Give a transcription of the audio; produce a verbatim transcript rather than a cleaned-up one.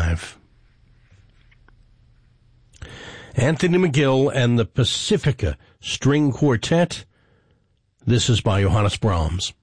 five. Anthony McGill and the Pacifica String Quartet. This is by Johannes Brahms.